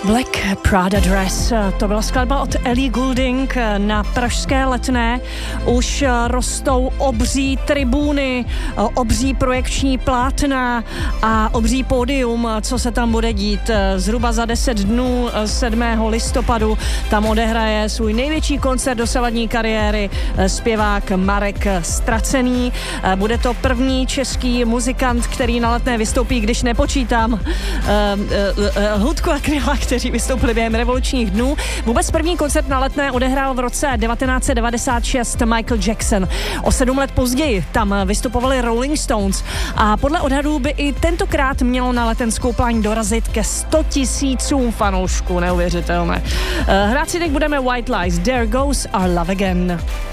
Black Prada Dress, to byla skladba od Ellie Goulding. Na pražské Letné už rostou obří tribuny, obří projekční plátna a obří pódium, co se tam bude dít. Zhruba za 10 dnů 7. listopadu tam odehraje svůj největší koncert dosavadní kariéry zpěvák Marek Stracený. Bude to první český muzikant, který na Letné vystoupí, když nepočítám Hudku a Kryla, kteří vystoupili během revolučních dnů. Vůbec první koncert na Letné odehrál v roce 1996 Michael Jackson. O 7 let později tam vystupovali Rolling Stones a podle odhadů by i tentokrát mělo na Letenskou pláň dorazit ke 100 000 fanoušků. Neuvěřitelné. Hrát si teď budeme White Lies, There Goes Our Love Again.